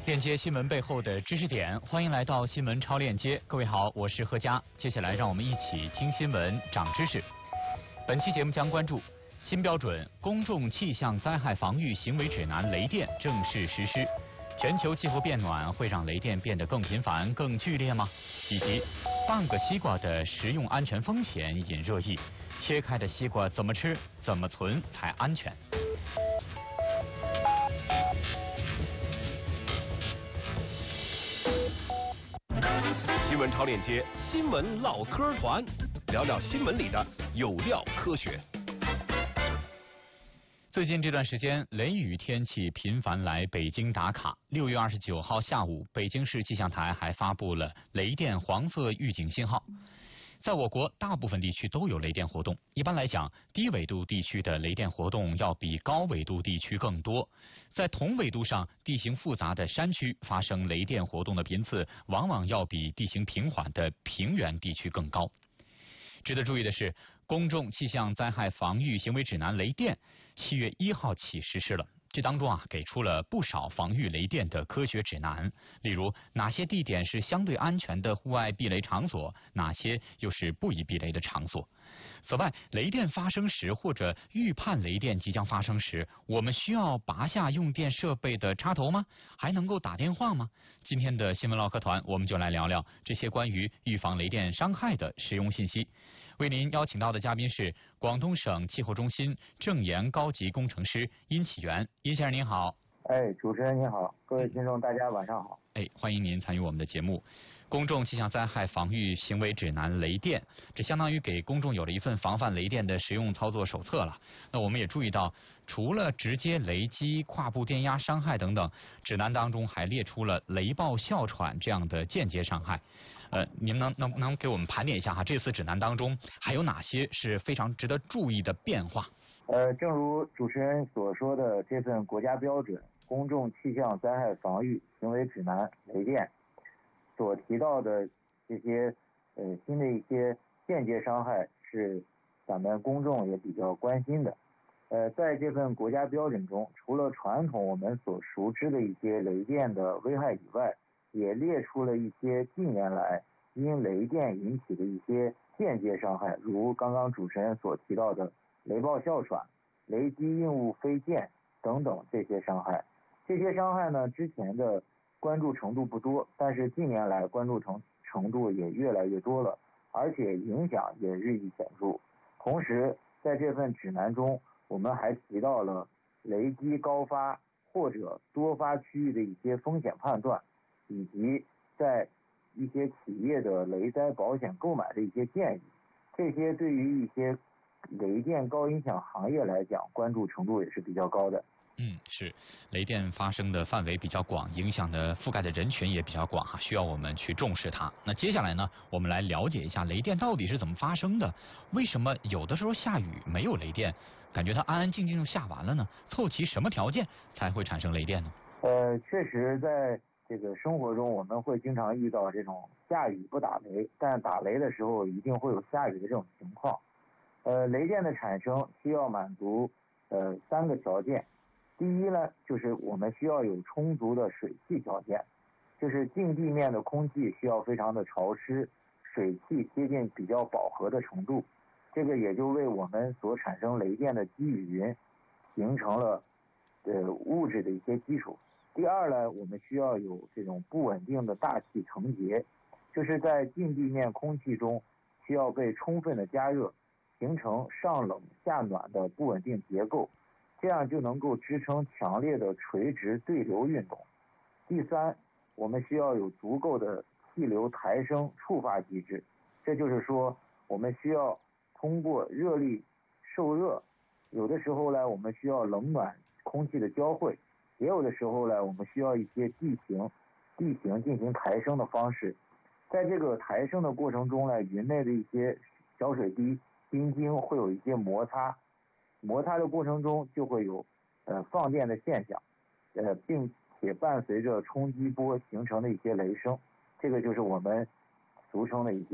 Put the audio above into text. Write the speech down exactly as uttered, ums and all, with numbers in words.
链接新闻背后的知识点，欢迎来到新闻超链接。各位好，我是何佳。接下来让我们一起听新闻，长知识。本期节目将关注新标准公众气象灾害防御行为指南雷电正式实施。全球气候变暖会让雷电变得更频繁、更剧烈吗？以及半个西瓜的食用安全风险引热议，切开的西瓜怎么吃、怎么存才安全？ 新闻超链接，新闻唠嗑团，聊聊新闻里的有料科学。 最近这段时间，雷雨天气频繁来北京打卡。六月二十九号下午，北京市气象台还发布了雷电黄色预警信号。在我国大部分地区都有雷电活动。一般来讲，低纬度地区的雷电活动要比高纬度地区更多。在同纬度上地形复杂的山区，发生雷电活动的频次往往要比地形平缓的平原地区更高。值得注意的是，公众气象灾害防御行为指南雷电七月一号起实施了。这当中啊，给出了不少防御雷电的科学指南，例如哪些地点是相对安全的户外避雷场所，哪些又是不宜避雷的场所。此外，雷电发生时或者预判雷电即将发生时，我们需要拔下用电设备的插头吗？还能够打电话吗？今天的新闻唠嗑团，我们就来聊聊这些关于预防雷电伤害的实用信息。为您邀请到的嘉宾是广东省气候中心正研高级工程师殷启元。殷先生您好。 哎，主持人您好，各位听众大家晚上好。 哎，欢迎您参与我们的节目。公众气象灾害防御行为指南雷电，这相当于给公众有了一份防范雷电的实用操作手册了。那我们也注意到，除了直接雷击、跨步电压伤害等等，指南当中还列出了雷暴哮喘这样的间接伤害。呃，您能能能给我们盘点一下哈，这次指南当中还有哪些是非常值得注意的变化？ 呃，正如主持人所说的，这份国家标准公众气象灾害防御行为指南雷电所提到的这些呃新的一些间接伤害，是咱们公众也比较关心的。呃，在这份国家标准中，除了传统我们所熟知的一些雷电的危害以外，也列出了一些近年来因雷电引起的一些间接伤害，如刚刚主持人所提到的雷暴哮喘、雷击硬物飞溅等等这些伤害。这些伤害呢，之前的关注程度不多，但是近年来关注程程度也越来越多了，而且影响也日益显著。同时，在这份指南中，我们还提到了雷击高发或者多发区域的一些风险判断，以及在一些企业的雷灾保险购买的一些建议。这些对于一些雷电高影响行业来讲，关注程度也是比较高的。 嗯，是，雷电发生的范围比较广，影响的覆盖的人群也比较广哈，需要我们去重视它。那接下来呢，我们来了解一下雷电到底是怎么发生的？为什么有的时候下雨没有雷电，感觉它安安静静就下完了呢？凑齐什么条件才会产生雷电呢？ 呃，确实在这个生活中，我们会经常遇到这种下雨不打雷，但打雷的时候一定会有下雨的这种情况。呃，雷电的产生需要满足呃三个条件。第一呢，就是我们需要有充足的水汽条件，就是近地面的空气需要非常的潮湿，水汽接近比较饱和的程度，这个也就为我们所产生雷电的积雨云形成了呃物质的一些基础。第二呢，我们需要有这种不稳定的大气层结，就是在近地面空气中需要被充分的加热，形成上冷下暖的不稳定结构，这样就能够支撑强烈的垂直对流运动。第三，我们需要有足够的气流抬升触发机制，这就是说我们需要通过热力受热，有的时候呢我们需要冷暖空气的交汇，也有的时候呢我们需要一些地形地形进行抬升的方式。在这个抬升的过程中呢，云内的一些小水滴冰晶会有一些摩擦，摩擦的过程中就会有呃放电的现象，呃，并且伴随着冲击波形成的一些雷声，这个就是我们俗称的一